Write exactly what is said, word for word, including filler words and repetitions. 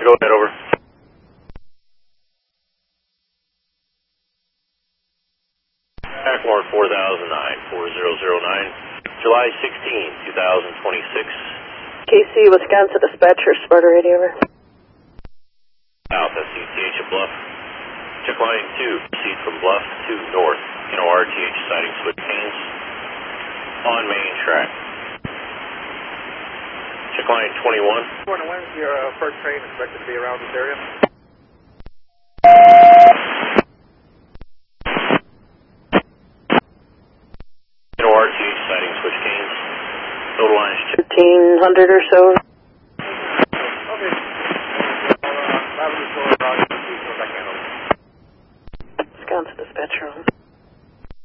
Go ahead, over. Packmore four thousand nine, four thousand nine, July sixteenth, two thousand twenty-six. K C, Wisconsin dispatcher, Sparta radio, over. Alpha, C T H at Bluff. Check line two, proceed from Bluff to north. You know, R T H sighting switch Haynes on main track. Check line twenty-one. Morning, Wednesday, your uh, first train expected to be around this area. You know, R T H sighting switch Haynes. Total line is fifteen hundred or so.